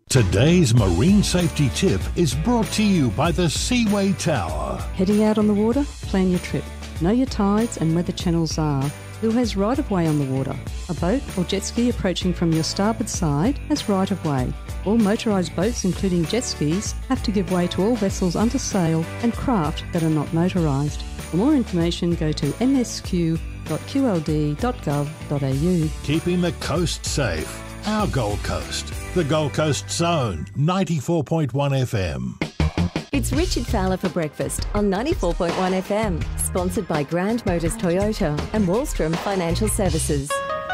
Today's marine safety tip is brought to you by the Seaway Tower. Heading out on the water? Plan your trip. Know your tides and where the channels are. Who has right-of-way on the water? A boat or jet ski approaching from your starboard side has right-of-way. All motorised boats, including jet skis, have to give way to all vessels under sail and craft that are not motorised. For more information, go to msq.qld.gov.au. Keeping the coast safe. Our Gold Coast. The Gold Coast Zone, 94.1 FM. It's Richard Fowler for breakfast on 94.1 FM. Sponsored by Grand Motors Toyota and Wallstrom Financial Services.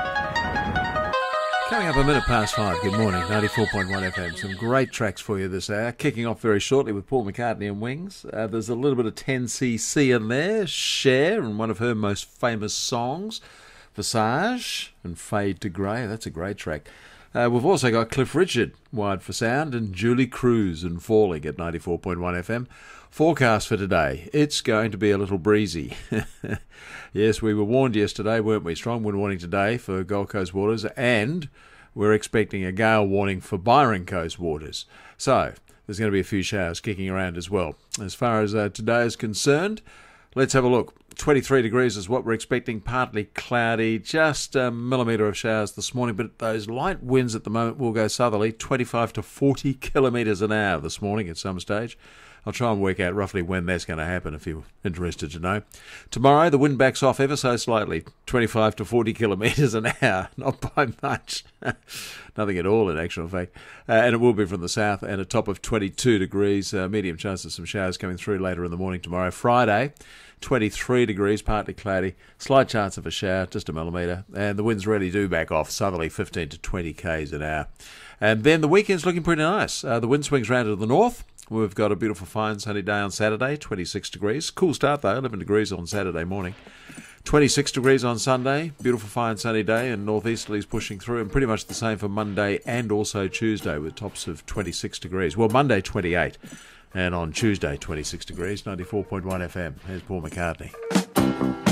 Coming up 5:05. Good morning, 94.1 FM. Some great tracks for you this hour. Kicking off very shortly with Paul McCartney and Wings. There's a little bit of 10cc in there. Cher and one of her most famous songs, Visage and Fade to Grey. That's a great track. We've also got Cliff Richard, Wired for Sound, and Julie Cruz and Falling at 94.1 FM. Forecast for today. It's going to be a little breezy. Yes, we were warned yesterday, weren't we? Strong wind warning today for Gold Coast waters, and we're expecting a gale warning for Byron Coast waters. So there's going to be a few showers kicking around as well. As far as today is concerned, let's have a look. 23 degrees is what we're expecting, partly cloudy, just a millimetre of showers this morning, but those light winds at the moment will go southerly, 25 to 40 kilometres an hour this morning at some stage. I'll try and work out roughly when that's going to happen if you're interested to know. Tomorrow, the wind backs off ever so slightly, 25 to 40 kilometres an hour, not by much. Nothing at all in actual fact. And it will be from the south and a top of 22 degrees, medium chance of some showers coming through later in the morning tomorrow. Friday, 23 degrees, partly cloudy, slight chance of a shower, just a millimetre, and the winds really do back off, southerly 15 to 20 k's an hour. And then the weekend's looking pretty nice. The wind swings round to the north. We've got a beautiful fine sunny day on Saturday, 26 degrees. Cool start though, 11 degrees on Saturday morning. 26 degrees on Sunday, beautiful fine sunny day, and northeasterlies pushing through, and pretty much the same for Monday and also Tuesday with tops of 26 degrees. Well, Monday 28. And on Tuesday, 26 degrees, 94.1 FM. Here's Paul McCartney.